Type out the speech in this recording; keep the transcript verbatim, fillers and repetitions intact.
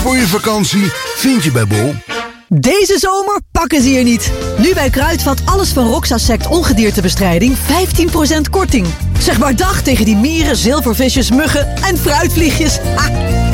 voor je vakantie vind je bij Bol. Deze zomer pakken ze je niet. Nu bij Kruidvat alles van Roxasect ongediertebestrijding vijftien procent korting. Zeg maar dag tegen die mieren, zilvervisjes, muggen en fruitvliegjes. Ha!